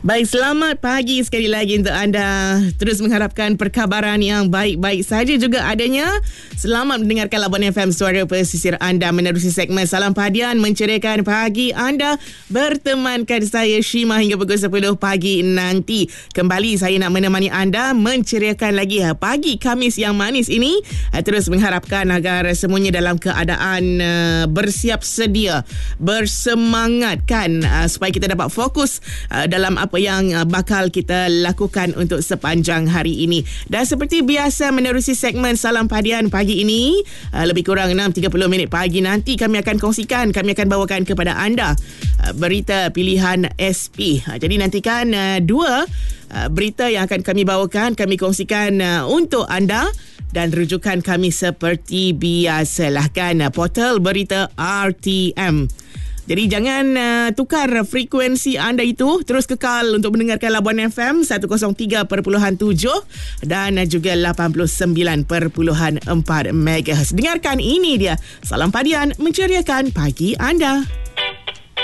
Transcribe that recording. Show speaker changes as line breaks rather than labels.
Baik, selamat pagi sekali lagi untuk anda. Terus mengharapkan perkabaran yang baik-baik saja juga adanya. Selamat mendengarkan Labuan FM, suara pesisir anda, menerusi segmen Salam Pahadian, menceriakan pagi anda. Bertemankan saya Shima hingga pukul 10 pagi nanti. Kembali saya nak menemani anda menceriakan lagi pagi Khamis yang manis ini. Terus mengharapkan agar semuanya dalam keadaan bersiap sedia, bersemangat kan, supaya kita dapat fokus dalam apa yang bakal kita lakukan untuk sepanjang hari ini. Dan seperti biasa, menerusi segmen Salam Pahadian pagi ini, lebih kurang 6.30 minit pagi nanti kami akan kongsikan, kami akan bawakan kepada anda berita pilihan SP. Jadi nantikan dua berita yang akan kami bawakan, kami kongsikan untuk anda. Dan rujukan kami seperti biasalah kan, portal berita RTM. Jadi jangan tukar frekuensi anda itu. Terus kekal untuk mendengarkan Labuan FM 103.7 dan juga 89.4 MHz. Dengarkan, ini dia Salam Pahadian, menceriakan pagi anda.